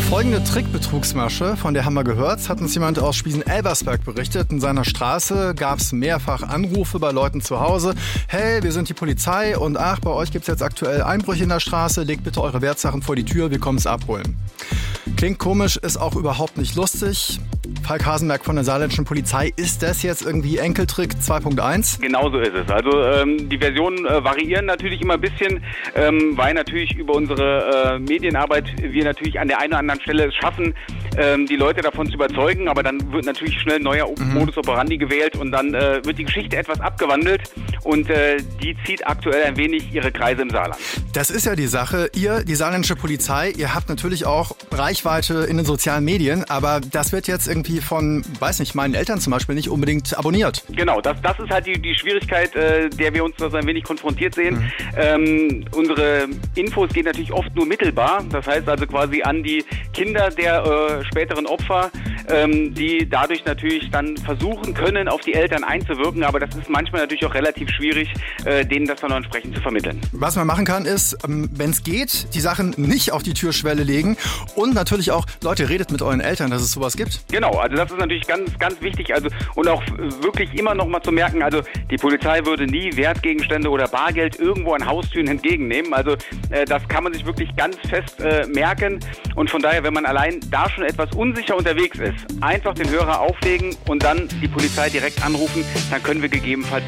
Folgende Trickbetrugsmasche, von der haben wir gehört, hat uns jemand aus Spiesen-Elversberg berichtet. In seiner Straße gab es mehrfach Anrufe bei Leuten zu Hause. Hey, wir sind die Polizei und ach, bei euch gibt es jetzt aktuell Einbrüche in der Straße. Legt bitte eure Wertsachen vor die Tür, wir kommen es abholen. Klingt komisch, ist auch überhaupt nicht lustig. Falk Hasenberg von der saarländischen Polizei, ist das jetzt irgendwie Enkeltrick 2.1? Genau so ist es. Also die Versionen variieren natürlich immer ein bisschen, weil natürlich über unsere Medienarbeit wir natürlich an der einen oder anderen Stelle es schaffen, die Leute davon zu überzeugen, aber dann wird natürlich schnell ein neuer Modus operandi gewählt und dann wird die Geschichte etwas abgewandelt und die zieht aktuell ein wenig ihre Kreise im Saarland. Das ist ja die Sache. Ihr, die saarländische Polizei, ihr habt natürlich auch Reichweite in den sozialen Medien, aber das wird jetzt irgendwie von, weiß nicht, meinen Eltern zum Beispiel nicht unbedingt abonniert. Genau, das ist halt die Schwierigkeit, der wir uns so ein wenig konfrontiert sehen. Unsere Infos gehen natürlich oft nur mittelbar, das heißt also quasi an die Kinder der späteren Opfer, die dadurch natürlich dann versuchen können, auf die Eltern einzuwirken, aber das ist manchmal natürlich auch relativ schwierig, denen das dann auch entsprechend zu vermitteln. Was man machen kann, ist, wenn es geht, die Sachen nicht auf die Türschwelle legen und natürlich auch, Leute, redet mit euren Eltern, dass es sowas gibt. Genau, also das ist natürlich ganz, ganz wichtig, also und auch wirklich immer noch mal zu merken, also die Polizei würde nie Wertgegenstände oder Bargeld irgendwo an Haustüren entgegennehmen, also das kann man sich wirklich ganz fest merken und von daher, wenn man allein da schon etwas unsicher unterwegs ist, einfach den Hörer auflegen und dann die Polizei direkt anrufen, dann können wir gegebenenfalls